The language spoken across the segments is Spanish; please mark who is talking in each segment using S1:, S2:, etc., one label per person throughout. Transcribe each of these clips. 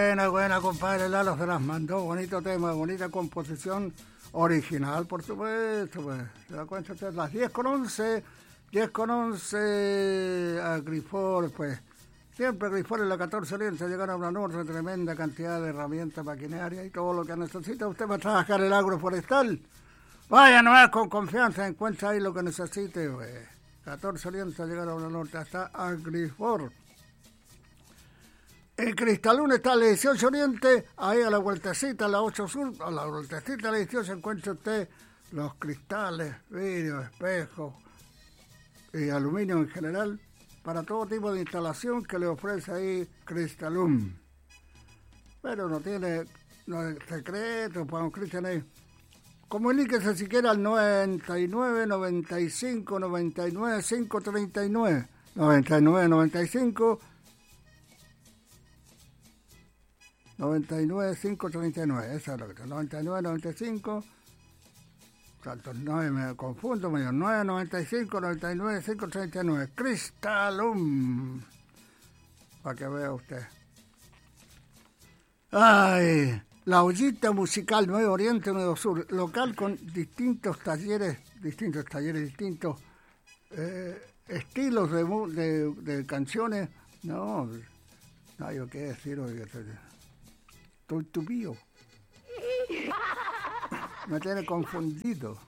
S1: buena, compadre Lalo se las mandó. Bonito tema, bonita composición original, por supuesto. Pues. ¿Se da cuenta usted? Las 10:11, 10:11 a Grifor, pues. Siempre Grifor en la 14 Oriente llegaron a una enorme, tremenda cantidad de herramientas, maquinaria y todo lo que necesita usted para trabajar el agroforestal. Vaya nomás con confianza, encuentra ahí lo que necesite, pues. 14 Oriente llegaron a una norte hasta Agrifor. En Cristalún está la 18 Oriente, ahí a la vueltecita, a la 8 Sur, a la vueltecita, a la 18 encuentra usted los cristales, vidrios, espejos y aluminio en general, para todo tipo de instalación que le ofrece ahí Cristalún. Pero no es secreto, pues Cristian ahí. Comuníquese siquiera al 99 95 99 539 99 95 99 539, esa es lo que está, 99 95, tantos 9 me confundo, medio 9 95 99 539, Cristalum, para que vea usted. Ay, la Ollita Musical Nuevo Oriente, Nuevo Sur, local con distintos talleres, distintos estilos de canciones, no hay que decir, estoy tupío. Me tiene confundido.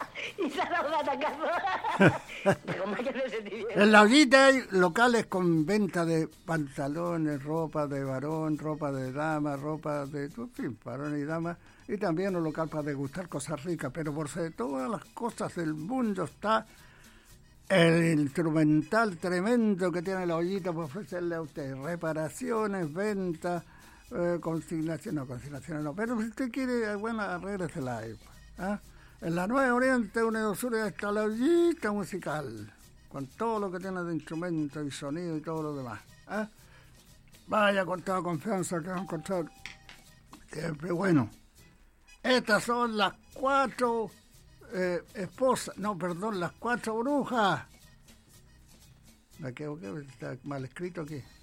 S1: En la Ollita hay locales con venta de pantalones, ropa de varón, ropa de dama, ropa de, en fin, varón y dama, y también un local para degustar cosas ricas, pero por sobre todas las cosas del mundo está el instrumental tremendo que tiene la Ollita para ofrecerle a usted. Reparaciones, ventas, consignaciones no, pero si usted quiere, bueno, arréglesela ahí. ¿Ah? En la Nueva Oriente, Unido Sur, está la Ollita Musical, con todo lo que tiene de instrumentos y sonido y todo lo demás. ¿Ah? Vaya con toda confianza que va a encontrar siempre bueno. Estas son las 4 esposas, las 4 brujas. Me equivoqué, está mal escrito aquí.